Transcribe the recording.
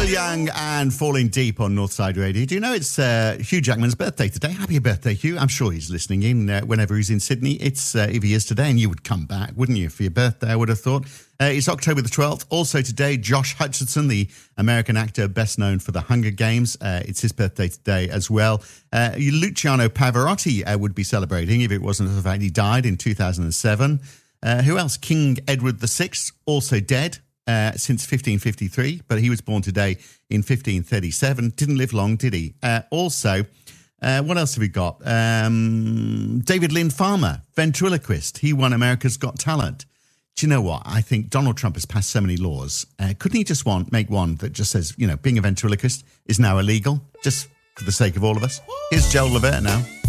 Will Young and Falling Deep on Northside Radio. Do you know it's Hugh Jackman's birthday today? Happy birthday, Hugh. I'm sure he's listening in whenever he's in Sydney. It's if he is today, and you would come back, wouldn't you, for your birthday, I would have thought. It's October the 12th. Also today, Josh Hutcherson, the American actor best known for The Hunger Games. It's his birthday today as well. Luciano Pavarotti would be celebrating if it wasn't for the fact he died in 2007. Who else? King Edward VI, also dead. Since 1553, but he was born today in 1537. Didn't live long, did he? Also, what else have we got? David Lynn Farmer, ventriloquist. He won America's Got Talent. Do you know what? I think Donald Trump has passed so many laws. Couldn't he just make one that just says, being a ventriloquist is now illegal, just for the sake of all of us? Here's Joel Levert now.